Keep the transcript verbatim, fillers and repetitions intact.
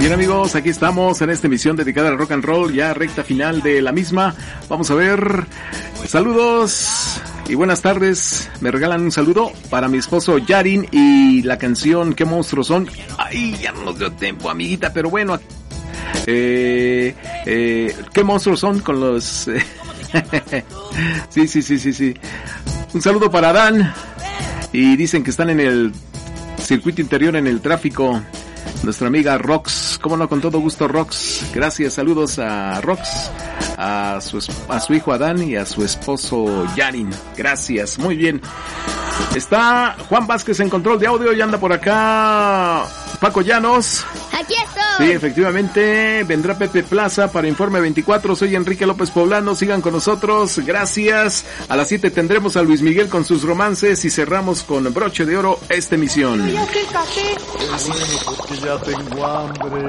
Bien amigos, aquí estamos en esta emisión dedicada al rock and roll, ya recta final de la misma. Vamos a ver, saludos y buenas tardes. Me regalan un saludo para mi esposo Yarin y la canción ¿Qué monstruos son? Ay, ya no nos dio tiempo, amiguita, pero bueno. Eh, eh, ¿Qué monstruos son con los...? sí, sí, sí, sí, sí. Un saludo para Adán. Y dicen que están en el circuito interior, en el tráfico. Nuestra amiga Rox, cómo no, con todo gusto Rox. Gracias, saludos a Rox, a su, a su hijo Adán y a su esposo Yarin. Gracias, muy bien. Está Juan Vázquez en control de audio y anda por acá Paco Llanos. Aquí estoy. Sí, efectivamente, vendrá Pepe Plaza para Informe veinticuatro. Soy Enrique López Poblano, sigan con nosotros, gracias. A las siete tendremos a Luis Miguel con sus romances y cerramos con broche de oro esta emisión. Porque ya tengo hambre.